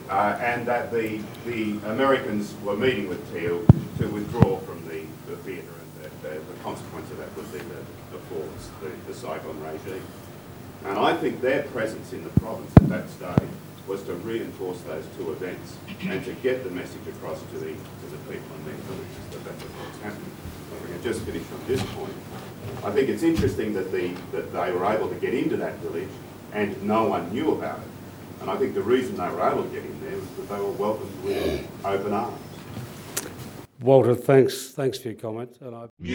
and that the Americans were meeting with Thieu to withdraw from the theatre, and the consequence of that would be the force, the Saigon regime. And I think their presence in the province at that stage was to reinforce those two events and to get the message across to the people in their villages that that's what's happening. If we can just finish on this point, I think it's interesting that they were able to get into that village and no one knew about it. And I think the reason they were able to get in there was that they were welcomed with open arms. Walter, thanks for your comment. And